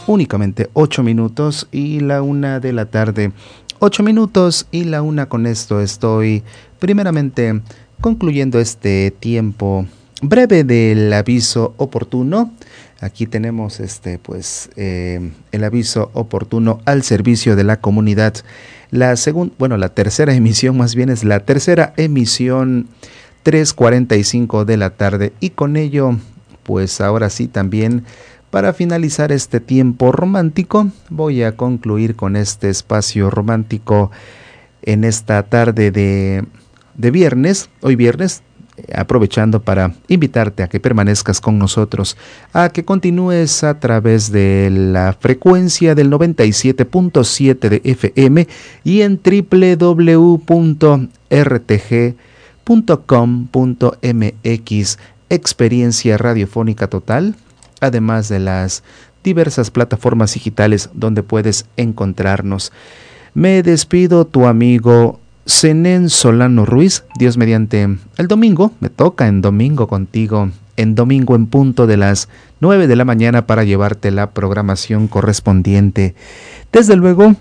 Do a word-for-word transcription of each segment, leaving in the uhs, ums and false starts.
únicamente ocho minutos y la una de la tarde. Ocho minutos y la una. Con esto estoy primeramente concluyendo este tiempo breve del aviso oportuno. Aquí tenemos este pues eh, el aviso oportuno al servicio de la comunidad. La segunda, bueno, la tercera emisión más bien es la tercera emisión, tres cuarenta y cinco de la tarde, y con ello pues ahora sí también para finalizar este tiempo romántico voy a concluir con este espacio romántico en esta tarde de, de viernes, hoy viernes, aprovechando para invitarte a que permanezcas con nosotros, a que continúes a través de la frecuencia del noventa y siete punto siete de F M y en doble u doble u doble u punto r t g punto com punto m x, experiencia radiofónica total, además de las diversas plataformas digitales donde puedes encontrarnos. Me despido, tu amigo Zenén Solano Ruiz. Dios mediante, el domingo, me toca en domingo contigo, en domingo en punto de las nueve de la mañana para llevarte la programación correspondiente. Desde luego,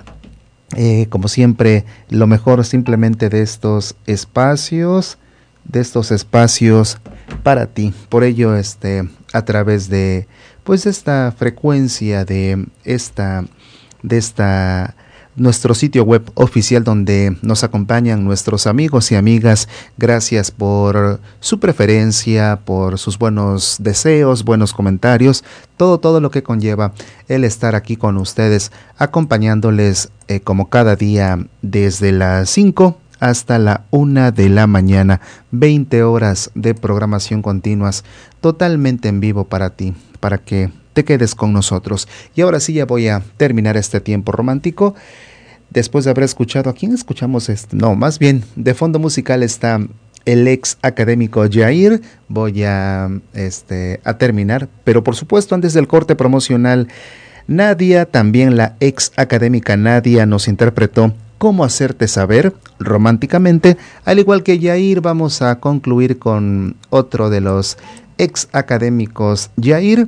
eh, como siempre, lo mejor simplemente de estos espacios, de estos espacios para ti. Por ello, este, a través de, pues, esta frecuencia de esta, de esta nuestro sitio web oficial donde nos acompañan nuestros amigos y amigas. Gracias por su preferencia, por sus buenos deseos, buenos comentarios, todo, todo lo que conlleva el estar aquí con ustedes, acompañándoles eh, como cada día desde las cinco hasta la una de la mañana, veinte horas de programación continuas, totalmente en vivo para ti, para que te quedes con nosotros. Y ahora sí ya voy a terminar este tiempo romántico. Después de haber escuchado, ¿a quién escuchamos? Este? No, más bien, de fondo musical está el ex académico Jair. Voy a, este, a terminar, pero por supuesto antes del corte promocional, Nadia, también la ex académica Nadia, nos interpretó Cómo hacerte saber románticamente. Al igual que Jair, vamos a concluir con otro de los ex académicos Jair.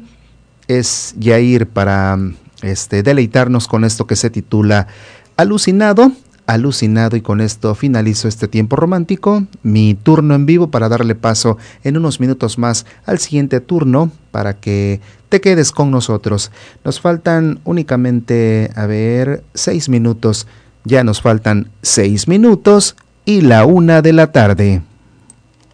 Es Jair para este, deleitarnos con esto que se titula Alucinado, alucinado, y con esto finalizo este tiempo romántico, mi turno en vivo, para darle paso en unos minutos más al siguiente turno para que te quedes con nosotros. Nos faltan únicamente, a ver, seis minutos, ya nos faltan seis minutos y la una de la tarde.